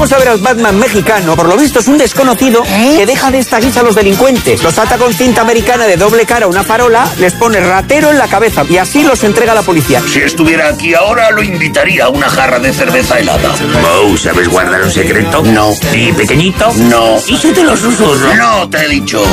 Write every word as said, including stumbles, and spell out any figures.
Vamos a ver al Batman mexicano. Por lo visto es un desconocido ¿Eh? que deja de esta guisa a los delincuentes. Los ata con cinta americana de doble cara a una farola, les pone ratero en la cabeza y así los entrega a la policía. Si estuviera aquí ahora, lo invitaría a una jarra de cerveza helada. Moe, ¿sabes guardar un secreto? No. ¿Y pequeñito? No. ¿Y si te lo susurro? No, te he dicho.